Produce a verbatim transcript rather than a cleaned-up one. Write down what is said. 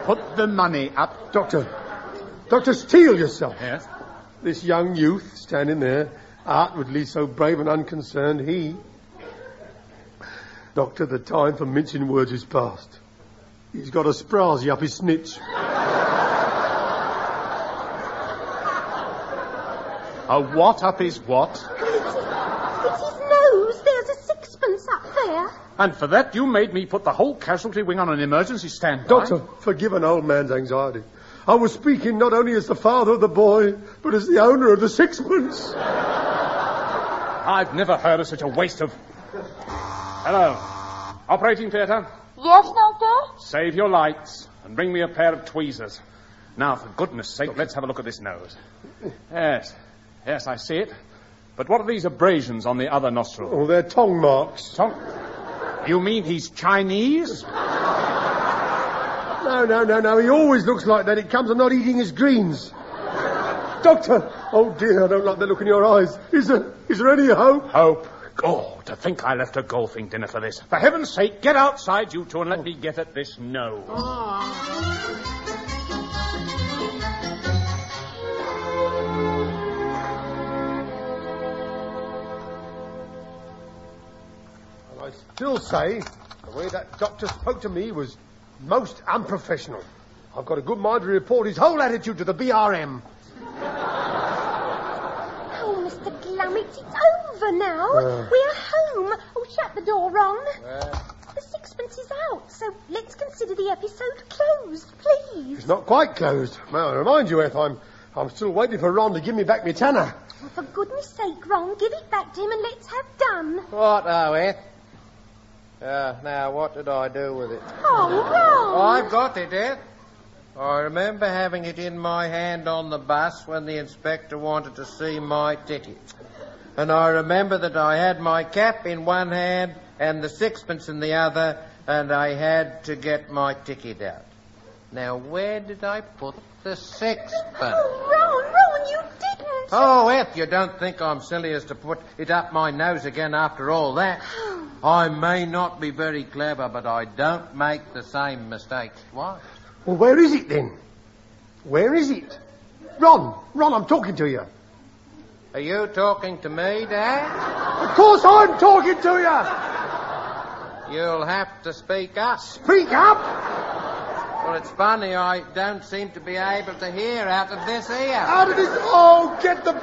Put the money up. Doctor. Doctor, steel yourself. Yes? This young youth standing there, outwardly so brave and unconcerned, he... Doctor, the time for mincing words is past. He's got a sprazy up his snitch. A what up his what? It's his nose. There's a sixpence up there. And for that you made me put the whole casualty wing on an emergency standby? Doctor, forgive an old man's anxiety. I was speaking not only as the father of the boy, but as the owner of the sixpence. I've never heard of such a waste of... Hello. Operating theatre? Yes, Doctor? Save your lights and bring me a pair of tweezers. Now, for goodness sake, Doctor. Let's have a look at this nose. Yes. Yes, I see it. But what are these abrasions on the other nostril? Oh, they're tongue marks. Tongue? You mean he's Chinese? No, no, no, no. He always looks like that. It comes of not eating his greens. Doctor! Oh, dear, I don't like the look in your eyes. Is there, is there any hope? Hope? Oh, to think I left a golfing dinner for this. For heaven's sake, get outside, you two, and let oh. me get at this nose. Oh. I still say the way that doctor spoke to me was most unprofessional. I've got a good mind to report his whole attitude to the B R M. Oh, Mister Glummett, it's over now. Uh, We're home. Oh, shut the door, Ron. Uh, the sixpence is out, so let's consider the episode closed, please. It's not quite closed. Now, I remind you, Eth, I'm, I'm still waiting for Ron to give me back my tanner. Well, for goodness sake, Ron, give it back to him and let's have done. What, oh, Eth? Uh, now, what did I do with it? Oh, Ron! I've got it, Eth. I remember having it in my hand on the bus when the inspector wanted to see my ticket. And I remember that I had my cap in one hand and the sixpence in the other, and I had to get my ticket out. Now, where did I put the sixpence? Oh, Ron, Ron, you didn't! Oh, Eth, you don't think I'm silly as to put it up my nose again after all that? I may not be very clever, but I don't make the same mistakes twice. Well, where is it, then? Where is it? Ron, Ron, I'm talking to you. Are you talking to me, Dad? Of course I'm talking to you! You'll have to speak up. Speak up? Well, it's funny, I don't seem to be able to hear out of this ear. Out of this... Oh, get the